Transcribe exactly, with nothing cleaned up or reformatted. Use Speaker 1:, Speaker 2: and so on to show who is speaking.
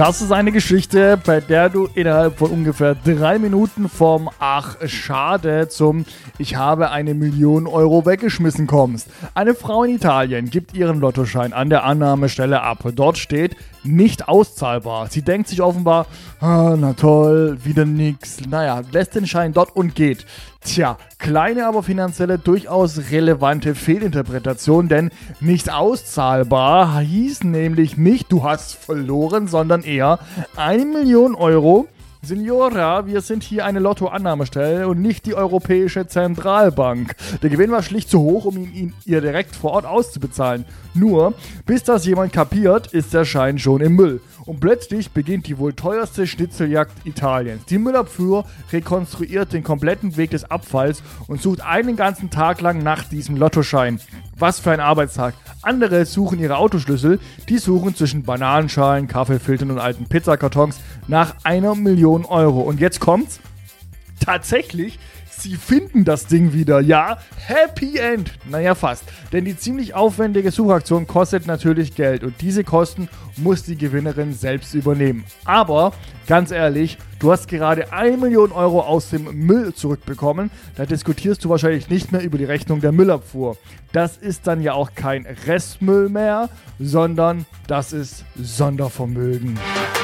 Speaker 1: Das ist eine Geschichte, bei der du innerhalb von ungefähr drei Minuten vom Ach, schade zum Ich habe eine Million Euro weggeschmissen kommst. Eine Frau in Italien gibt ihren Lottoschein an der Annahmestelle ab. Dort steht nicht auszahlbar. Sie denkt sich offenbar, ah, na toll, wieder nix. Naja, lässt den Schein dort und geht. Tja, kleine, aber finanzielle, durchaus relevante Fehlinterpretation, denn nicht auszahlbar hieß nämlich nicht, du hast verloren, sondern eher eine Million Euro. Signora, wir sind hier eine Lottoannahmestelle und nicht die Europäische Zentralbank. Der Gewinn war schlicht zu hoch, um ihn, ihn ihr direkt vor Ort auszubezahlen. Nur, bis das jemand kapiert, ist der Schein schon im Müll. Und plötzlich beginnt die wohl teuerste Schnitzeljagd Italiens. Die Müllabfuhr rekonstruiert den kompletten Weg des Abfalls und sucht einen ganzen Tag lang nach diesem Lottoschein. Was für ein Arbeitstag. Andere suchen ihre Autoschlüssel, die suchen zwischen Bananenschalen, Kaffeefiltern und alten Pizzakartons nach einer Million Euro. Und jetzt kommt's. Tatsächlich, sie finden das Ding wieder. Ja, Happy End. Naja, fast. Denn die ziemlich aufwendige Suchaktion kostet natürlich Geld. Und diese Kosten muss die Gewinnerin selbst übernehmen. Aber, ganz ehrlich, du hast gerade eine Million Euro aus dem Müll zurückbekommen. Da diskutierst du wahrscheinlich nicht mehr über die Rechnung der Müllabfuhr. Das ist dann ja auch kein Restmüll mehr, sondern das ist Sondervermögen.